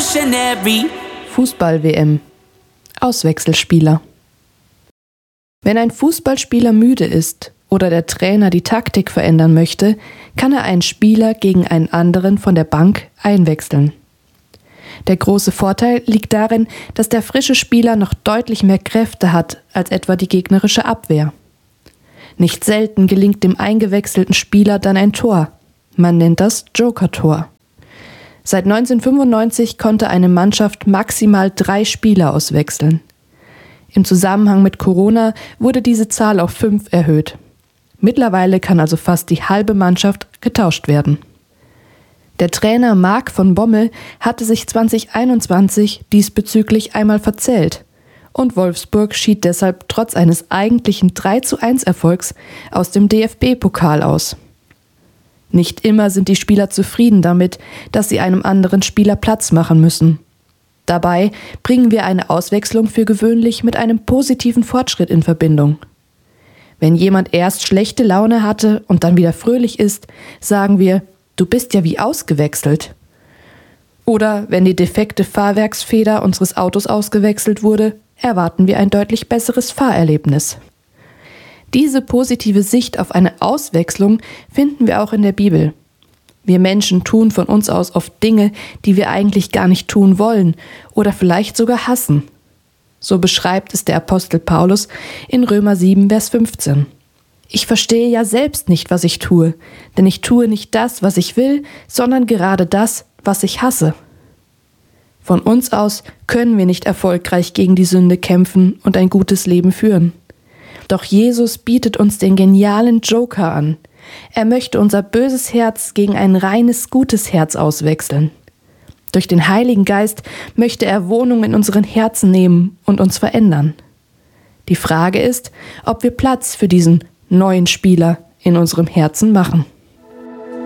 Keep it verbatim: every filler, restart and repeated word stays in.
revolutionary. Fußball-W M. Auswechselspieler. Wenn ein Fußballspieler müde ist oder der Trainer die Taktik verändern möchte, kann er einen Spieler gegen einen anderen von der Bank einwechseln. Der große Vorteil liegt darin, dass der frische Spieler noch deutlich mehr Kräfte hat als etwa die gegnerische Abwehr. Nicht selten gelingt dem eingewechselten Spieler dann ein Tor. Man nennt das Joker-Tor. Seit neunzehnhundertfünfundneunzig konnte eine Mannschaft maximal drei Spieler auswechseln. Im Zusammenhang mit Corona wurde diese Zahl auf fünf erhöht. Mittlerweile kann also fast die halbe Mannschaft getauscht werden. Der Trainer Marc von Bommel hatte sich zwanzig einundzwanzig diesbezüglich einmal verzählt und Wolfsburg schied deshalb trotz eines eigentlichen drei zu eins Erfolgs aus dem D F B-Pokal aus. Nicht immer sind die Spieler zufrieden damit, dass sie einem anderen Spieler Platz machen müssen. Dabei bringen wir eine Auswechslung für gewöhnlich mit einem positiven Fortschritt in Verbindung. Wenn jemand erst schlechte Laune hatte und dann wieder fröhlich ist, sagen wir: Du bist ja wie ausgewechselt. Oder wenn die defekte Fahrwerksfeder unseres Autos ausgewechselt wurde, erwarten wir ein deutlich besseres Fahrerlebnis. Diese positive Sicht auf eine Auswechslung finden wir auch in der Bibel. Wir Menschen tun von uns aus oft Dinge, die wir eigentlich gar nicht tun wollen oder vielleicht sogar hassen. So beschreibt es der Apostel Paulus in Römer sieben, Vers fünfzehn. Ich verstehe ja selbst nicht, was ich tue, denn ich tue nicht das, was ich will, sondern gerade das, was ich hasse. Von uns aus können wir nicht erfolgreich gegen die Sünde kämpfen und ein gutes Leben führen. Doch Jesus bietet uns den genialen Joker an. Er möchte unser böses Herz gegen ein reines, gutes Herz auswechseln. Durch den Heiligen Geist möchte er Wohnung in unseren Herzen nehmen und uns verändern. Die Frage ist, ob wir Platz für diesen neuen Spieler in unserem Herzen machen.